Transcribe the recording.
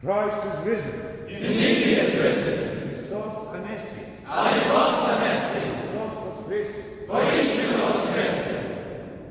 Christ is risen. Indeed he is risen. Christos anesti. Alekos